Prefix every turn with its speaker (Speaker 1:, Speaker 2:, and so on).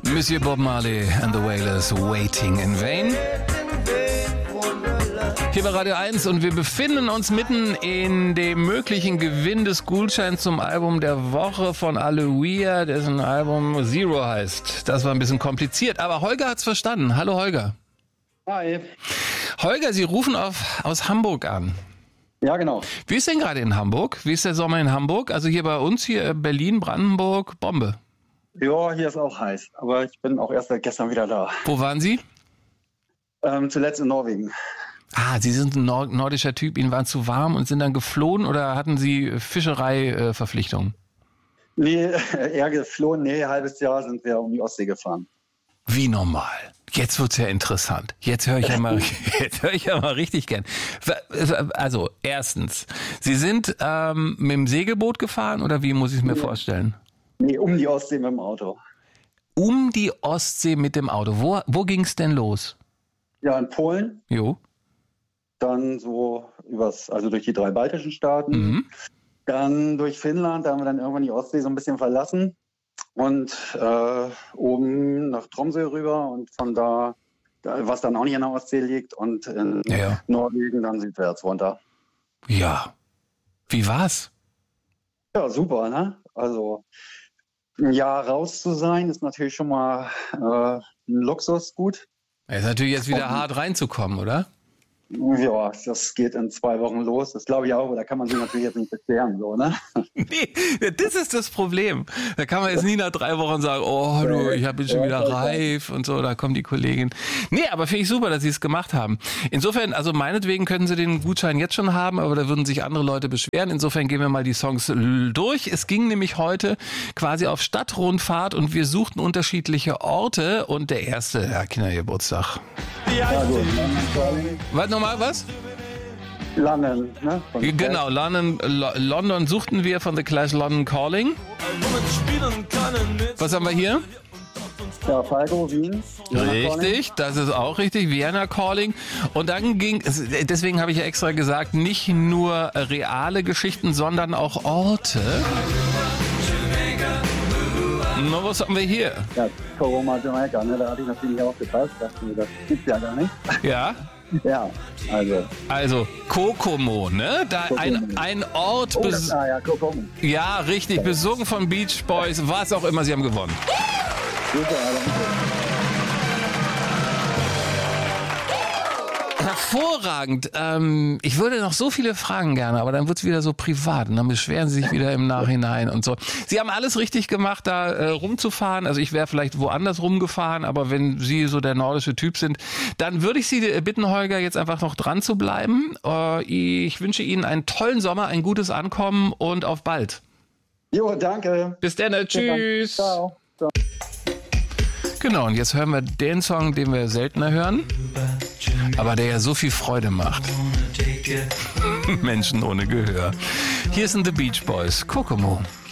Speaker 1: Monsieur Bob Marley and the Wailers, Waiting in Vain. Hier bei Radio 1 und wir befinden uns mitten in dem möglichen Gewinn des Gutscheins zum Album der Woche von Aloia, dessen Album Zero heißt. Das war ein bisschen kompliziert, aber Holger hat's verstanden. Hallo Holger.
Speaker 2: Hi.
Speaker 1: Holger, Sie rufen aus Hamburg an.
Speaker 2: Ja, genau.
Speaker 1: Wie ist denn gerade in Hamburg? Wie ist der Sommer in Hamburg? Also hier bei uns, hier Berlin, Brandenburg, Bombe.
Speaker 2: Ja, hier ist auch heiß, aber ich bin auch erst seit gestern wieder da.
Speaker 1: Wo waren Sie?
Speaker 2: Zuletzt in Norwegen.
Speaker 1: Ah, Sie sind ein nordischer Typ, Ihnen war zu warm und sind dann geflohen oder hatten Sie Fischereiverpflichtungen?
Speaker 2: Nee, eher geflohen. Nee, ein halbes Jahr sind wir um die Ostsee gefahren.
Speaker 1: Wie normal. Jetzt wird's ja interessant. Jetzt höre ich ja mal richtig gern. Also, erstens, Sie sind mit dem Segelboot gefahren oder wie muss ich es mir vorstellen?
Speaker 2: Nee, um die Ostsee mit dem Auto.
Speaker 1: Um die Ostsee mit dem Auto. Wo ging's denn los?
Speaker 2: Ja, in Polen.
Speaker 1: Jo.
Speaker 2: Dann so durch die 3 baltischen Staaten.
Speaker 1: Mhm.
Speaker 2: Dann durch Finnland, da haben wir dann irgendwann die Ostsee so ein bisschen verlassen. Und oben nach Tromsø rüber und von da, was dann auch nicht in der Ostsee liegt, und in Norwegen dann südwärts runter.
Speaker 1: Ja. Wie war's?
Speaker 2: Ja, super, ne? Also ein Jahr raus zu sein, ist natürlich schon mal ein Luxusgut.
Speaker 1: Ist natürlich jetzt wieder hart reinzukommen, oder?
Speaker 2: Ja, das geht in 2 Wochen los. Das glaube ich auch, aber da kann man sich natürlich jetzt nicht beschweren, so, ne?
Speaker 1: Nee, das ist das Problem. Da kann man jetzt nie nach 3 Wochen sagen, oh du, ich bin schon wieder reif und so, da kommt die Kollegin. Nee, aber finde ich super, dass Sie es gemacht haben. Insofern, also meinetwegen können Sie den Gutschein jetzt schon haben, aber da würden sich andere Leute beschweren. Insofern gehen wir mal die Songs durch. Es ging nämlich heute quasi auf Stadtrundfahrt und wir suchten unterschiedliche Orte und der erste, Kindergeburtstag.
Speaker 2: Ja, gut.
Speaker 1: Was nochmal, was?
Speaker 2: London, ne?
Speaker 1: Genau, London suchten wir von The Clash, London Calling. Was haben wir hier?
Speaker 2: Ja, Falco, Wien.
Speaker 1: Richtig, das ist auch richtig, Vienna Calling. Und dann deswegen habe ich ja extra gesagt, nicht nur reale Geschichten, sondern auch Orte. Na, was haben wir hier?
Speaker 2: Ja, Coroma, Jamaika, ne? Da hatte ich natürlich aufgepasst, dachte mir, das gibt's ja gar nicht.
Speaker 1: Ja?
Speaker 2: Ja,
Speaker 1: Also Kokomo, ne? Da ein Ort.
Speaker 2: Kokomo.
Speaker 1: Ja, richtig, besungen von Beach Boys, was auch immer, sie haben gewonnen.
Speaker 2: Super,
Speaker 1: Hervorragend. Ich würde noch so viele Fragen gerne, aber dann wird's wieder so privat und dann beschweren Sie sich wieder im Nachhinein und so. Sie haben alles richtig gemacht, da rumzufahren. Also ich wäre vielleicht woanders rumgefahren, aber wenn Sie so der nordische Typ sind, dann würde ich Sie bitten, Holger, jetzt einfach noch dran zu bleiben. Ich wünsche Ihnen einen tollen Sommer, ein gutes Ankommen und auf bald.
Speaker 2: Jo, danke.
Speaker 1: Bis dann, tschüss.
Speaker 2: Ciao. Ciao.
Speaker 1: Genau, und jetzt hören wir den Song, den wir seltener hören, aber der ja so viel Freude macht. Menschen ohne Gehör. Hier sind The Beach Boys, Kokomo.